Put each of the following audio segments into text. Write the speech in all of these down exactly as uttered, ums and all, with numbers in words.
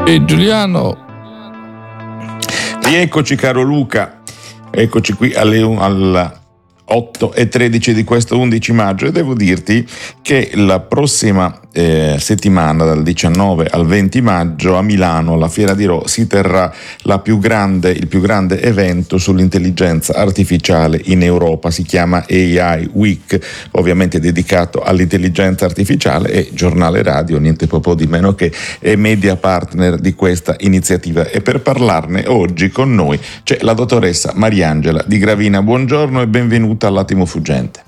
E Giuliano. Rieccoci caro Luca, eccoci qui alle alla otto e tredici di questo undici maggio e devo dirti che la prossima eh, settimana, dal diciannove al venti maggio, a Milano, alla Fiera di Rho, si terrà la più grande, il più grande evento sull'intelligenza artificiale in Europa. Si chiama A I Week, ovviamente dedicato all'intelligenza artificiale, e Giornale Radio, niente po' di meno che è media partner di questa iniziativa. E per parlarne oggi con noi c'è la dottoressa Mariangela Di Gravina. Buongiorno e benvenuta all'Attimo Fuggente.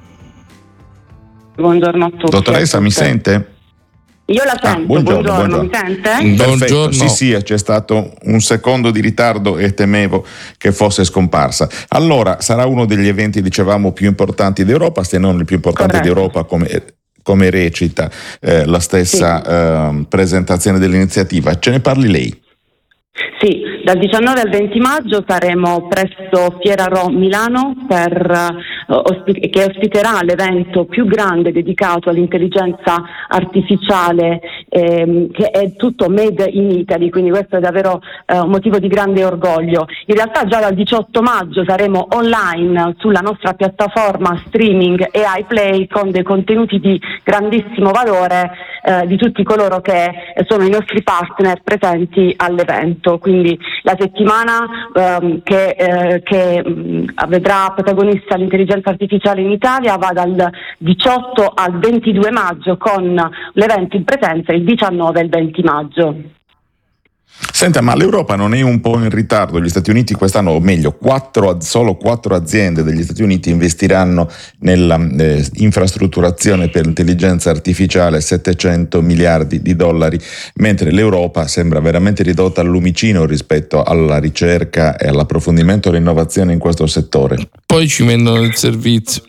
Buongiorno a tutti. Dottoressa, mi sente? Io la sento, ah, buongiorno, buongiorno, buongiorno. Mi sente? Perfetto, Buongiorno. sì sì, c'è stato un secondo di ritardo e temevo che fosse scomparsa. Allora, sarà uno degli eventi, dicevamo, più importanti d'Europa, se non il più importante Corretto. d'Europa, come, come recita eh, la stessa sì. eh, presentazione dell'iniziativa. Ce ne parli lei? Sì, dal diciannove al venti maggio saremo presso Fiera Rho Milano per, uh, ospi- che ospiterà l'evento più grande dedicato all'intelligenza artificiale, ehm, che è tutto made in Italy, quindi questo è davvero uh, un motivo di grande orgoglio. In realtà già dal diciotto maggio saremo online sulla nostra piattaforma streaming A I Play con dei contenuti di grandissimo valore uh, di tutti coloro che sono i nostri partner presenti all'evento. Quindi la settimana um, che, eh, che um, vedrà protagonista l'intelligenza artificiale in Italia va dal diciotto al ventidue maggio, con l'evento in presenza il diciannove e il venti maggio. Senta, ma l'Europa non è un po' in ritardo? Gli Stati Uniti quest'anno, o meglio, quattro, solo quattro aziende degli Stati Uniti investiranno nella eh, infrastrutturazione per l'intelligenza artificiale settecento miliardi di dollari, mentre l'Europa sembra veramente ridotta al lumicino rispetto alla ricerca e all'approfondimento e all'innovazione in questo settore. Poi ci vendono il servizio.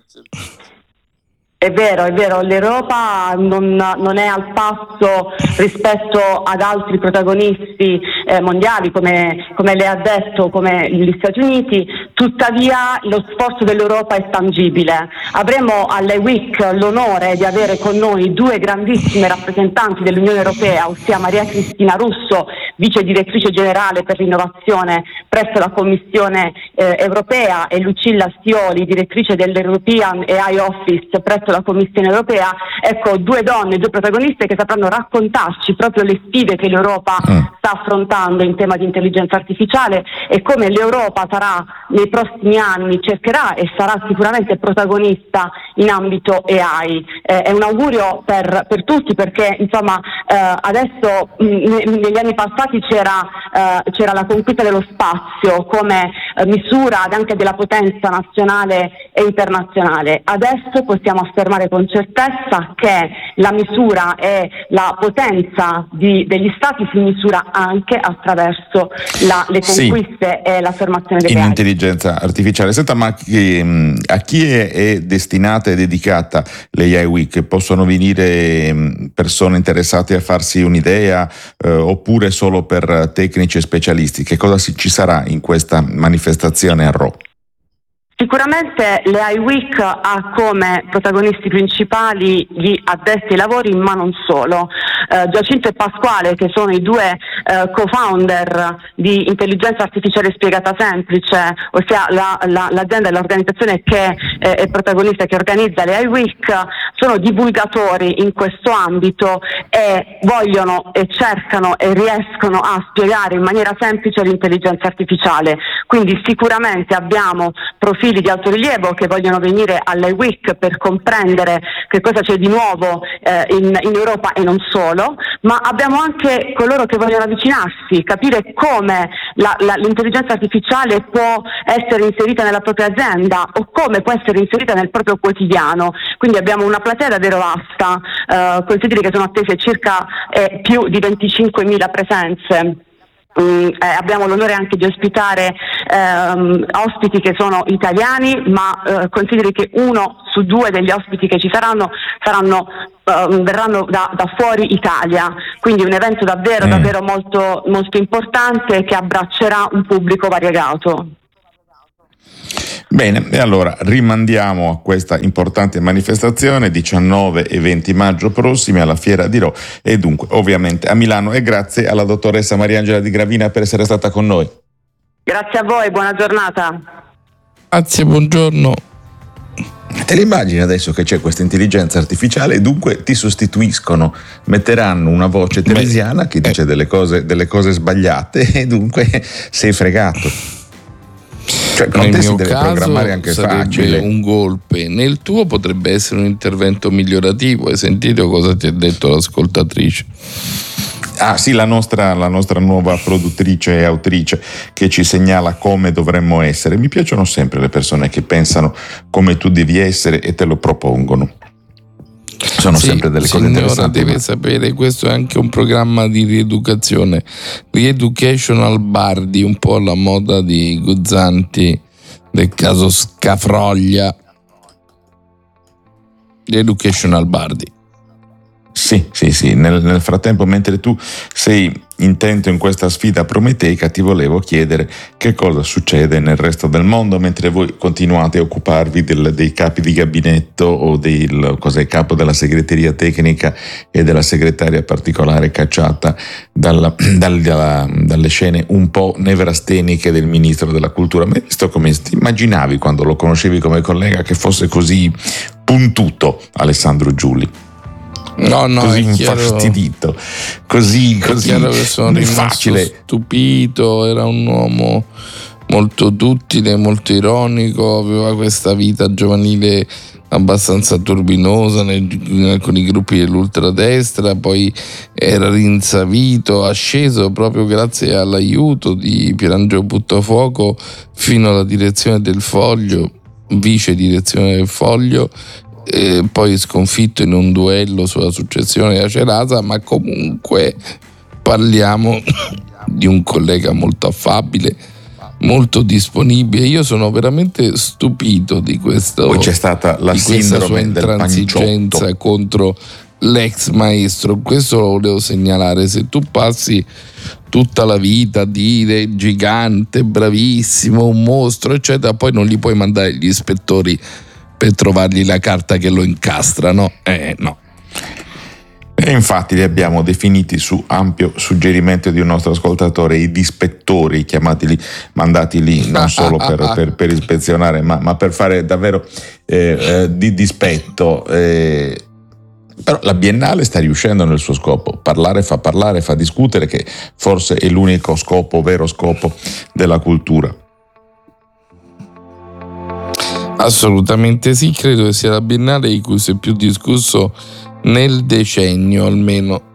È vero, è vero, l'Europa non, non è al passo rispetto ad altri protagonisti eh, mondiali, come, come lei ha detto, come gli Stati Uniti, tuttavia lo sforzo dell'Europa è tangibile. Avremo all'A I Week l'onore di avere con noi due grandissime rappresentanti dell'Unione Europea, ossia Maria Cristina Russo, vice direttrice generale per l'innovazione presso la Commissione eh, Europea, e Lucilla Stioli, direttrice dell'European A I Office presso la Commissione Europea. Ecco, due donne, due protagoniste che sapranno raccontarci proprio le sfide che l'Europa mm. sta affrontando in tema di intelligenza artificiale e come l'Europa sarà nei prossimi anni, cercherà e sarà sicuramente protagonista in ambito A I. Eh, è un augurio per, per tutti, perché insomma eh, adesso mh, negli anni passati c'era, eh, c'era la conquista dello spazio come eh, misura anche della potenza nazionale e internazionale. Adesso possiamo affermare con certezza che la misura e la potenza di, degli stati si misura anche attraverso la, le conquiste sì. e l'affermazione delle in intelligenza artificiale. Senta, ma chi, a chi è, è destinata e dedicata l'A I Week? Possono venire persone interessate a farsi un'idea eh, oppure solo per tecnici e specialisti? Che cosa ci sarà in questa manifestazione a Rho? Sicuramente l'A I Week ha come protagonisti principali gli addetti ai lavori, ma non solo. Eh, Giacinto e Pasquale, che sono i due eh, co-founder di Intelligenza Artificiale Spiegata Semplice, ossia la, la, l'azienda e l'organizzazione che eh, è protagonista, che organizza l'A I Week, sono divulgatori in questo ambito e vogliono e cercano e riescono a spiegare in maniera semplice l'intelligenza artificiale. Quindi sicuramente abbiamo profili di alto rilievo che vogliono venire all'A I Week per comprendere che cosa c'è di nuovo eh, in, in Europa e non solo, ma abbiamo anche coloro che vogliono avvicinarsi, capire come la, la, l'intelligenza artificiale può essere inserita nella propria azienda o come può essere inserita nel proprio quotidiano. Quindi abbiamo una platea davvero vasta, eh, consideri che sono attese circa eh, più di venticinquemila presenze. Mm, eh, abbiamo l'onore anche di ospitare ehm, ospiti che sono italiani, ma eh, consideri che uno su due degli ospiti che ci saranno saranno eh, verranno da, da fuori Italia, quindi un evento davvero mm. davvero molto molto importante che abbraccerà un pubblico variegato. Bene, e allora rimandiamo a questa importante manifestazione diciannove e venti maggio prossimi alla Fiera di Rho e dunque ovviamente a Milano, e grazie alla dottoressa Mariangela Di Gravina per essere stata con noi. Grazie a voi, buona giornata. Grazie, buongiorno. Te l'immagini adesso che c'è questa intelligenza artificiale e dunque ti sostituiscono, metteranno una voce teresiana che dice delle cose, delle cose sbagliate e dunque sei fregato. Cioè, con Nel te si mio deve caso programmare anche sarebbe facile. un golpe, nel tuo potrebbe essere un intervento migliorativo. Hai sentito cosa ti ha detto l'ascoltatrice? Ah sì, la nostra, la nostra nuova produttrice e autrice che ci segnala come dovremmo essere. Mi piacciono sempre le persone che pensano come tu devi essere e te lo propongono. Sono sì, sempre delle cose signora, interessanti. deve sapere, questo è anche un programma di rieducazione, Rieducational Bardi, un po' alla moda di Guzzanti del caso Scafroglia. Rieducational Bardi. Sì, sì, sì. Nel, nel frattempo, mentre tu sei intento in questa sfida prometeica, ti volevo chiedere che cosa succede nel resto del mondo mentre voi continuate a occuparvi del, dei capi di gabinetto o del cos'è, capo della segreteria tecnica e della segretaria particolare cacciata dalla, dalla, dalle scene un po' nevrasteniche del ministro della cultura. Ma hai visto come ti immaginavi quando lo conoscevi come collega che fosse così puntuto Alessandro Giulli? No, no, così è chiaro, infastidito, così, così è chiaro che sono rimasto facile. Stupito, era un uomo molto duttile, molto ironico, aveva questa vita giovanile abbastanza turbinosa nel, in alcuni gruppi dell'ultradestra, poi era rinsavito, asceso proprio grazie all'aiuto di Pierangelo Buttafuoco fino alla direzione del Foglio, vice direzione del Foglio, e poi sconfitto in un duello sulla successione di Acerasa, ma comunque parliamo di un collega molto affabile, molto disponibile. Io sono veramente stupito di questo. Poi c'è stata la di questa sua sindrome del intransigenza panciotto contro l'ex maestro. Questo lo volevo segnalare. Se tu passi tutta la vita a dire gigante, bravissimo, un mostro, eccetera, poi non gli puoi mandare gli ispettori per trovargli la carta che lo incastra, no? Eh, no. E infatti li abbiamo definiti su ampio suggerimento di un nostro ascoltatore i dispettori, chiamati lì, mandati lì non solo per, per, per ispezionare ma, ma per fare davvero eh, eh, di dispetto. Eh, però la Biennale sta riuscendo nel suo scopo, parlare fa parlare, fa discutere, che forse è l'unico scopo, vero scopo della cultura. Assolutamente sì, credo che sia la Biennale di cui si è più discusso nel decennio almeno.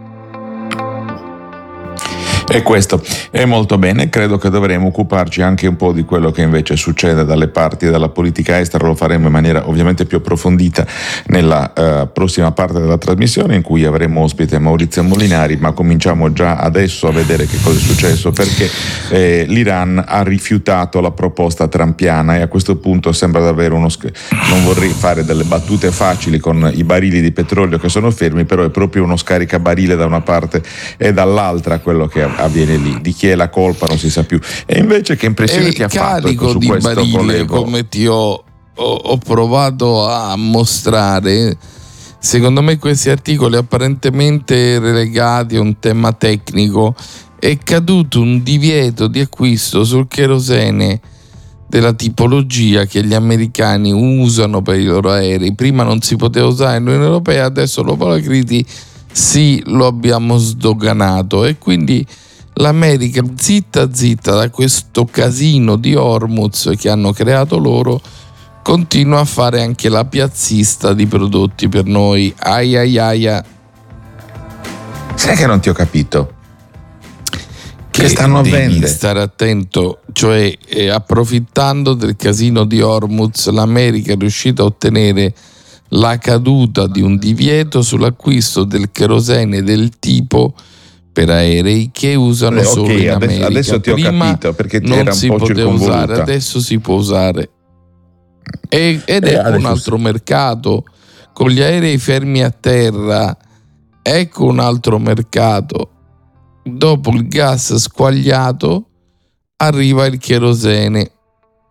E questo è molto bene, credo che dovremo occuparci anche un po' di quello che invece succede dalle parti della politica estera. Lo faremo in maniera ovviamente più approfondita nella uh, prossima parte della trasmissione, in cui avremo ospite Maurizio Molinari, ma cominciamo già adesso a vedere che cosa è successo, perché eh, l'Iran ha rifiutato la proposta trumpiana e a questo punto sembra davvero uno sch- non vorrei fare delle battute facili con i barili di petrolio che sono fermi, però è proprio uno scaricabarile da una parte e dall'altra quello che avviene lì. Di chi è la colpa non si sa più. E invece che impressione è ti ha fatto carico su di questo barile, collego? come ti ho, ho, ho provato a mostrare. Secondo me questi articoli apparentemente relegati a un tema tecnico, è caduto un divieto di acquisto sul cherosene della tipologia che gli americani usano per i loro aerei. Prima non si poteva usare nell'Unione Europea, adesso dopo la crisi sì, lo abbiamo sdoganato, e quindi l'America, zitta zitta da questo casino di Hormuz che hanno creato loro, continua a fare anche la piazzista di prodotti per noi. Ai ai ai. Sai che non ti ho capito? Che, che stanno a devi vendere. stare attento, cioè eh, approfittando del casino di Hormuz, l'America è riuscita a ottenere la caduta di un divieto sull'acquisto del cherosene del tipo per aerei che usano eh, solo okay, in adesso, America. adesso ti ho Prima capito, perché non era un si po' poteva usare, circonvoluta. adesso si può usare. E, ed Eh, ecco un adesso altro sì. mercato con gli aerei fermi a terra. Ecco un altro mercato. Dopo il gas squagliato arriva il cherosene.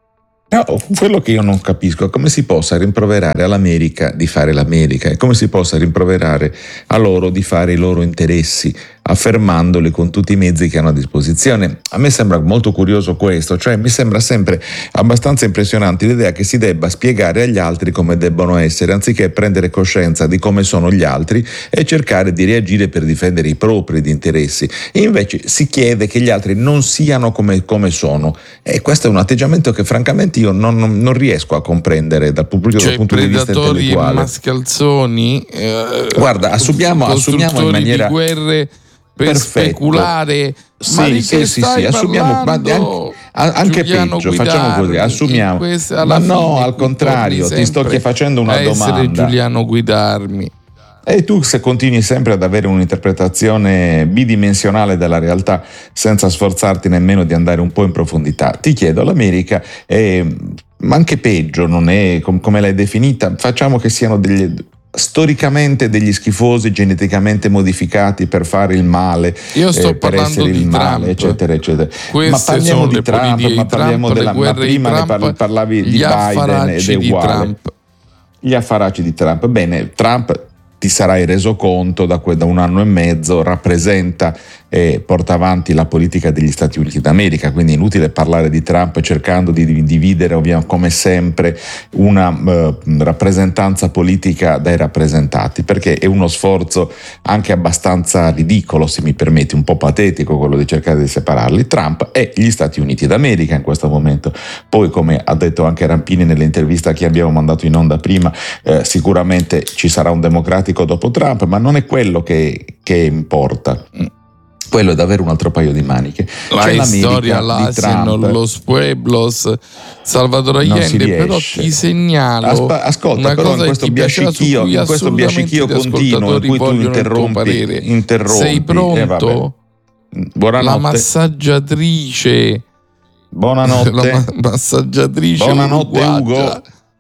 No, quello che io non capisco è come si possa rimproverare all'America di fare l'America e come si possa rimproverare a loro di fare i loro interessi, affermandoli con tutti i mezzi che hanno a disposizione. A me sembra molto curioso questo, cioè mi sembra sempre abbastanza impressionante l'idea che si debba spiegare agli altri come debbono essere, anziché prendere coscienza di come sono gli altri e cercare di reagire per difendere i propri interessi. E invece si chiede che gli altri non siano come, come sono, e questo è un atteggiamento che francamente io non, non, non riesco a comprendere dal pubblico, cioè, dal punto di vista intellettuale. Mascalzoni, eh, guarda, assumiamo, assumiamo in maniera di guerre per perfetto. speculare, sì, ma di sì, che sì, stai sì, assumiamo, ma anche, anche peggio, Guidarmi, facciamo così, assumiamo, questa, ma no, al contrario, ti sto facendo una domanda. Essere Giuliano Guidarmi. E tu, se continui sempre ad avere un'interpretazione bidimensionale della realtà senza sforzarti nemmeno di andare un po' in profondità, ti chiedo, l'America è, ma anche peggio, non è com- come l'hai definita, facciamo che siano degli, storicamente degli schifosi geneticamente modificati per fare il male, io sto eh, per parlando essere di il male, Trump, eccetera eccetera. queste ma parliamo sono di le Trump, politiche ma di parliamo Trump, della, le ma guerre prima di ne Trump, parli, parlavi di gli Biden ed è affaracci di uguale. Trump. Gli affaracci di Trump. Bene, Trump, ti sarai reso conto da, que- da un anno e mezzo, rappresenta e porta avanti la politica degli Stati Uniti d'America, quindi è inutile parlare di Trump cercando di dividere ovviamente, come sempre, una uh, rappresentanza politica dai rappresentati, perché è uno sforzo anche abbastanza ridicolo, se mi permetti, un po' patetico quello di cercare di separarli. Trump è gli Stati Uniti d'America in questo momento. Poi, come ha detto anche Rampini nell'intervista che abbiamo mandato in onda prima, eh, sicuramente ci sarà un democratico dopo Trump, ma non è quello che, che importa. Quello è davvero un altro paio di maniche. La C'è storia, l'America di Trump, los pueblos, Salvador Allende, però ti segnalo Aspa, ascolta, una però cosa in questo che biascichio, in questo biascichio continuo in cui tu interrompi, interrompi. Sei pronto? Eh, Buonanotte. La massaggiatrice Buonanotte. La ma- massaggiatrice Buonanotte Ugo.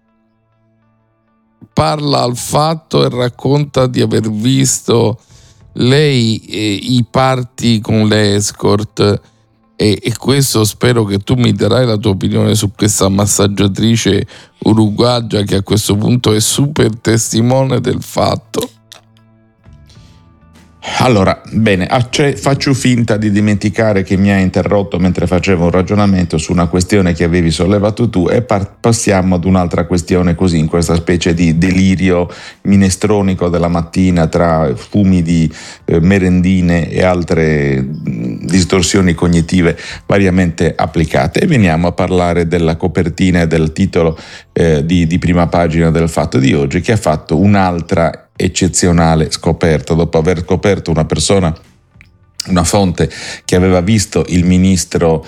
Parla al fatto e racconta di aver visto lei eh, i party con le escort, e, e questo spero che tu mi darai la tua opinione su questa massaggiatrice uruguagia che a questo punto è super testimone del fatto. Allora, bene, faccio finta di dimenticare che mi hai interrotto mentre facevo un ragionamento su una questione che avevi sollevato tu e par- passiamo ad un'altra questione, così, in questa specie di delirio minestronico della mattina tra fumi di eh, merendine e altre mh, distorsioni cognitive variamente applicate, e veniamo a parlare della copertina e del titolo eh, di, di prima pagina del Fatto di oggi, che ha fatto un'altra eccezionale scoperta. Dopo aver scoperto una persona, una fonte che aveva visto il ministro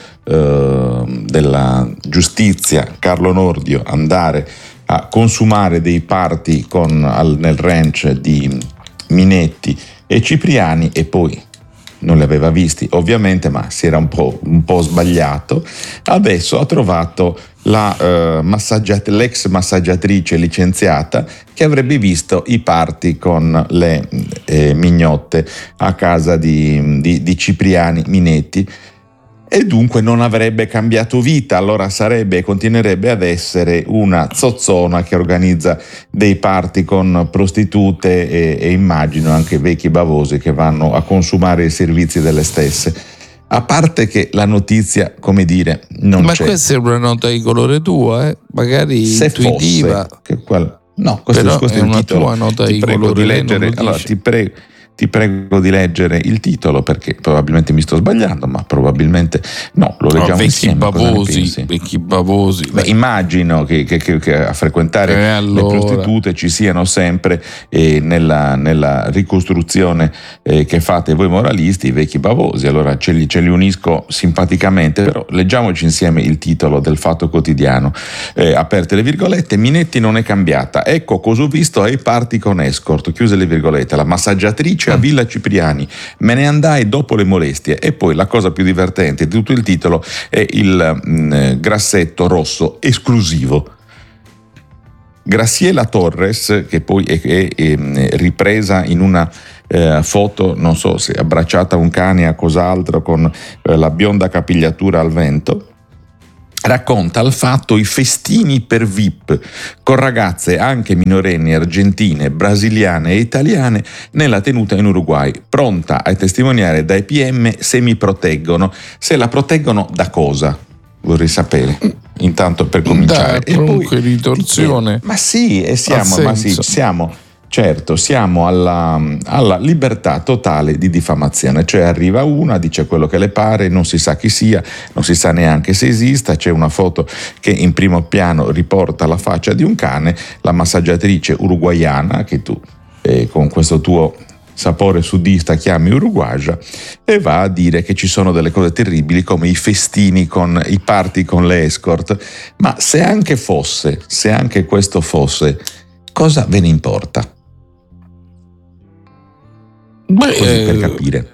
eh, della giustizia Carlo Nordio andare a consumare dei party con, al, nel ranch di Minetti e Cipriani, e poi non li aveva visti ovviamente, ma si era un po', un po' sbagliato. Adesso ha trovato la, uh, massaggiat- l'ex massaggiatrice licenziata che avrebbe visto i party con le eh, mignotte a casa di, di, di Cipriani Minetti, e dunque non avrebbe cambiato vita. Allora sarebbe e continuerebbe ad essere una zozzona che organizza dei party con prostitute e, e immagino anche vecchi bavosi che vanno a consumare i servizi delle stesse. A parte che la notizia, come dire, non ma c'è. Ma questa è una nota di colore tua, eh? Magari se intuitiva. Fosse, che qual... No, questo, però questo è è il una titolo. tua nota ti di prego colore, di leggere. Allora, ti prego. Ti prego di leggere il titolo, perché probabilmente mi sto sbagliando, ma probabilmente no, lo leggiamo no, insieme. Bavosi, vecchi bavosi. Beh, immagino che, che, che, che a frequentare eh, allora. le prostitute ci siano sempre eh, nella, nella ricostruzione eh, che fate voi moralisti i vecchi bavosi. Allora ce li, ce li unisco simpaticamente, però leggiamoci insieme il titolo del Fatto Quotidiano. Eh, aperte le virgolette, Minetti non è cambiata, ecco cosa ho visto ai party con escort, chiuse le virgolette, la massaggiatrice a Villa Cipriani, me ne andai dopo le molestie. E poi la cosa più divertente di tutto il titolo è il mh, grassetto rosso esclusivo. Graciela Torres, che poi è, è, è ripresa in una eh, foto, non so se abbracciata a un cane o a cos'altro, con eh, la bionda capigliatura al vento, racconta al fatto i festini per V I P con ragazze anche minorenni argentine, brasiliane e italiane nella tenuta in Uruguay, pronta a testimoniare dai P M se mi proteggono. Se la proteggono da cosa? Vorrei sapere, intanto per cominciare. Da, comunque ritorsione. Ma sì, e siamo, ma sì, siamo certo, siamo alla, alla libertà totale di diffamazione, cioè arriva una, dice quello che le pare, non si sa chi sia, non si sa neanche se esista, c'è una foto che in primo piano riporta la faccia di un cane, la massaggiatrice uruguaiana, che tu eh, con questo tuo sapore sudista chiami uruguagia, e va a dire che ci sono delle cose terribili come i festini con i party con le escort. Ma se anche fosse, se anche questo fosse, cosa ve ne importa? Beh, Così per capire.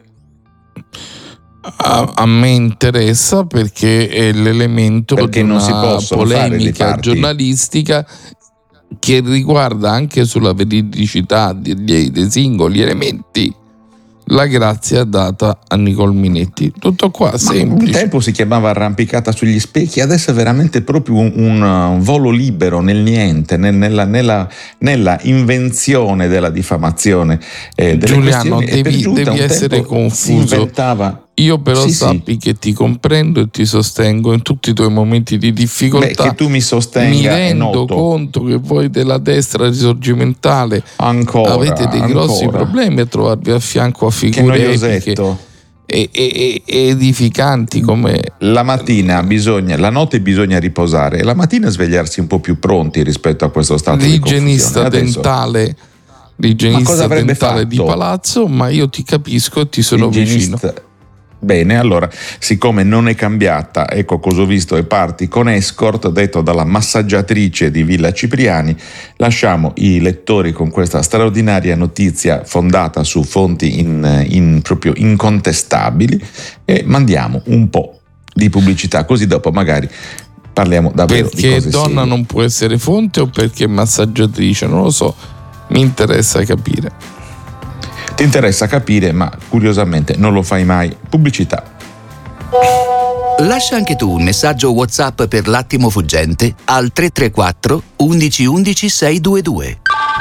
A, a me interessa perché è l'elemento Perché di non una si possono fare dei polemica party giornalistica che riguarda anche sulla veridicità dei, dei singoli elementi la grazia data a Nicole Minetti. Tutto qua, semplice. Un tempo si chiamava arrampicata sugli specchi, adesso è veramente proprio un, un, un volo libero nel niente, nel, nella, nella, nella invenzione della diffamazione. Eh, delle Giuliano, devi, devi essere confuso. Io però sì, sappi sì. che ti comprendo e ti sostengo in tutti i tuoi momenti di difficoltà. Beh, che tu mi sostenga mi è rendo noto. conto che voi della destra risorgimentale ancora, avete dei ancora. grossi problemi a trovarvi a fianco a figure epiche e, e, e edificanti come la mattina bisogna, la notte bisogna riposare e la mattina svegliarsi un po' più pronti rispetto a questo stato di confusione. L'igienista dentale l'igienista dentale di Palazzo, ma io ti capisco e ti sono vicino. Bene, allora, siccome non è cambiata, ecco cosa ho visto, e parti con escort, detto dalla massaggiatrice di Villa Cipriani, lasciamo i lettori con questa straordinaria notizia fondata su fonti in, in proprio incontestabili e mandiamo un po' di pubblicità, così dopo magari parliamo davvero perché di cose donna serie. Non può essere fonte o perché massaggiatrice, non lo so, mi interessa capire. Ti interessa capire, ma curiosamente non lo fai mai. Pubblicità. Lascia anche tu un messaggio WhatsApp per l'attimo fuggente al tre tre quattro undici undici seicentoventidue.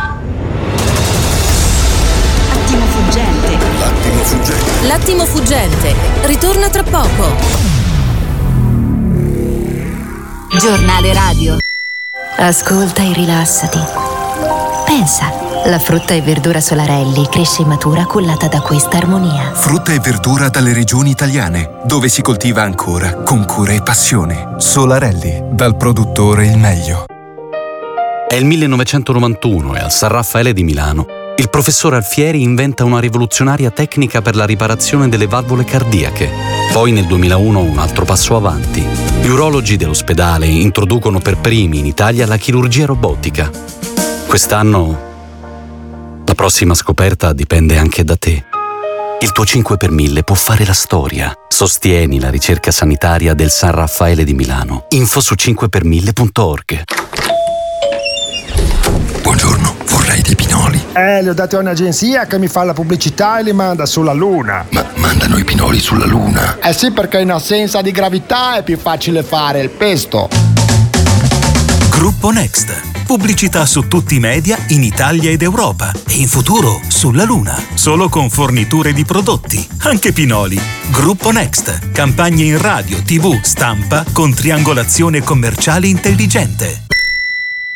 Attimo fuggente. L'attimo fuggente. L'attimo fuggente. Ritorna tra poco. Giornale radio. Ascolta e rilassati. Pensa. La frutta e verdura Solarelli cresce e matura cullata da questa armonia. Frutta e verdura dalle regioni italiane, dove si coltiva ancora con cura e passione. Solarelli, dal produttore il meglio. È il millenovecentonovantuno e al San Raffaele di Milano il professor Alfieri inventa una rivoluzionaria tecnica per la riparazione delle valvole cardiache. Poi nel duemilauno un altro passo avanti. Gli urologi dell'ospedale introducono per primi in Italia la chirurgia robotica. Quest'anno la prossima scoperta dipende anche da te. Il tuo cinque per mille può fare la storia. Sostieni la ricerca sanitaria del San Raffaele di Milano. Info su cinque per mille punto org. Buongiorno, vorrei dei pinoli. Eh, li ho dati a un'agenzia che mi fa la pubblicità e li manda sulla Luna. Ma mandano i pinoli sulla Luna? Eh sì, perché in assenza di gravità è più facile fare il pesto. Gruppo Next. Pubblicità su tutti i media in Italia ed Europa e in futuro sulla Luna. Solo con forniture di prodotti, anche pinoli. Gruppo Next. Campagne in radio, tivù, stampa con triangolazione commerciale intelligente.